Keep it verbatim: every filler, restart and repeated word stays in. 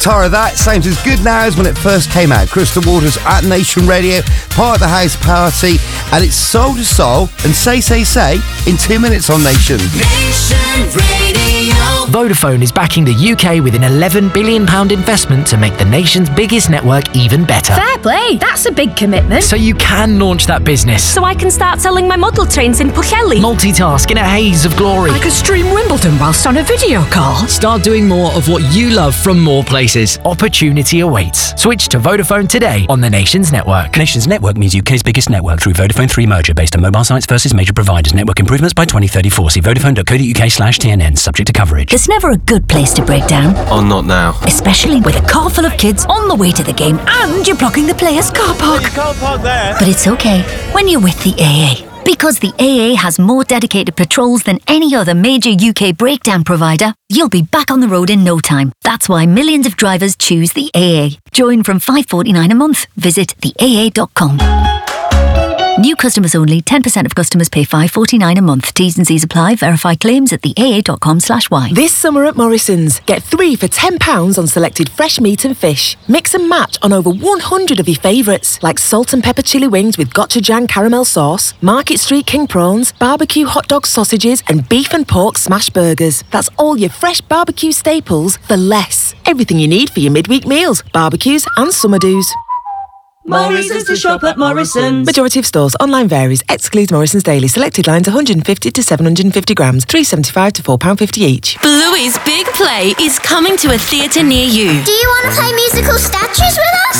Tara, that sounds as good now as when it first came out. Crystal Waters at Nation Radio, part of the house party, and it's Soul to Soul and Say Say Say in two minutes on Nation. Nation Radio. Vodafone is backing the U K with an eleven billion pounds investment to make the nation's biggest network even better. Fair play, that's a big commitment. So you can launch that business. So I can start selling my model trains in Pwllheli. Multitask in a haze of glory. I could stream Wimbledon whilst on a video call. Start doing more of what you love from more places. Opportunity awaits. Switch to Vodafone today on the Nation's network. Nation's network means U K's biggest network through Vodafone three merger based on mobile sites versus major providers. Network improvements by twenty thirty-four. See vodafone.co.uk slash TNN. Subject to coverage. There's never a good place to break down. Oh, not now. Especially with a car full of kids on the way to the game and you're blocking the players' car park. You can't park there. But it's okay when you're with the A A. Because the A A has more dedicated patrols than any other major U K breakdown provider, you'll be back on the road in no time. That's why millions of drivers choose the A A. Join from five pounds forty-nine a month. Visit the A A dot com. New customers only. ten percent of customers pay five pounds forty-nine a month. T's and C's apply. Verify claims at the A A dot com slash Y. This summer at Morrison's, get three for ten pounds on selected fresh meat and fish. Mix and match on over one hundred of your favourites, like salt and pepper chili wings with gochujang caramel sauce, Market Street king prawns, barbecue hot dog sausages, and beef and pork smash burgers. That's all your fresh barbecue staples for less. Everything you need for your midweek meals, barbecues and summer do's. Morrison's to shop at Morrison's. Majority of stores. Online varies. Excludes Morrison's Daily. Selected lines one hundred fifty to seven hundred fifty grams. three pounds seventy-five to four pounds fifty each. Bluey's Big Play is coming to a theatre near you. Do you want to play musical statues with us?